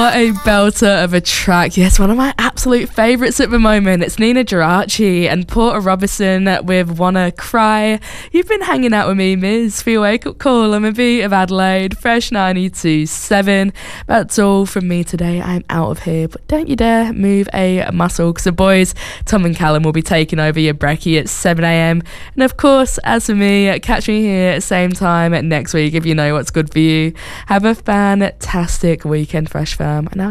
What a belter of a track. Yes, one of my absolute favourites at the moment. It's Nina Geraci and Porter Robinson with Wanna Cry. You've been hanging out with me, Miz, for your wake-up call on the beat of Adelaide, Fresh 92.7. That's all from me today. I'm out of here, but don't you dare move a muscle, because the boys, Tom and Callum, will be taking over your brekkie at 7 a.m. And of course, as for me, catch me here at same time next week if you know what's good for you. Have a fantastic weekend, Fresh Fam, and I'll